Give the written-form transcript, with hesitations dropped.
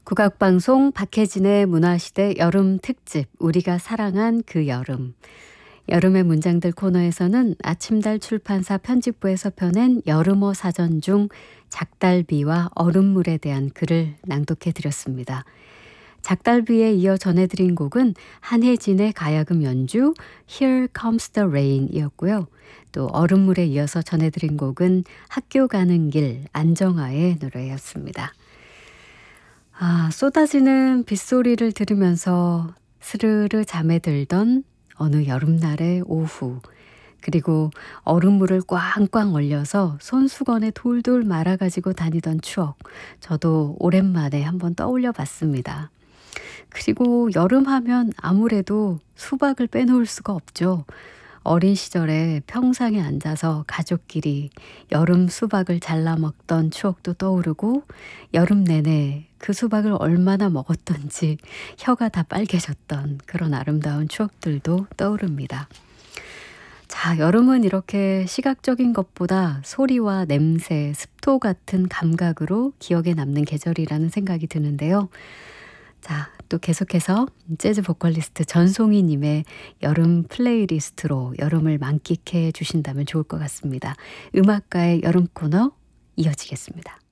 국악방송 박혜진의 문화시대 여름 특집 우리가 사랑한 그 여름. 여름의 문장들 코너에서는 아침달 출판사 편집부에서 펴낸 여름어 사전 중 작달비와 얼음물에 대한 글을 낭독해 드렸습니다. 작달비에 이어 전해드린 곡은 한혜진의 가야금 연주 Here Comes the Rain 이었고요. 또 얼음물에 이어서 전해드린 곡은 학교 가는 길 안정아의 노래였습니다. 쏟아지는 빗소리를 들으면서 스르르 잠에 들던 어느 여름날의 오후, 그리고 얼음물을 꽝꽝 얼려서 손수건에 돌돌 말아가지고 다니던 추억, 저도 오랜만에 한번 떠올려 봤습니다. 그리고 여름하면 아무래도 수박을 빼놓을 수가 없죠. 어린 시절에 평상에 앉아서 가족끼리 여름 수박을 잘라 먹던 추억도 떠오르고 여름 내내 그 수박을 얼마나 먹었던지 혀가 다 빨개졌던 그런 아름다운 추억들도 떠오릅니다. 자, 여름은 이렇게 시각적인 것보다 소리와 냄새, 습도 같은 감각으로 기억에 남는 계절이라는 생각이 드는데요. 자, 또 계속해서 재즈 보컬리스트 전송희님의 여름 플레이리스트로 여름을 만끽해 주신다면 좋을 것 같습니다. 음악가의 여름 코너 이어지겠습니다.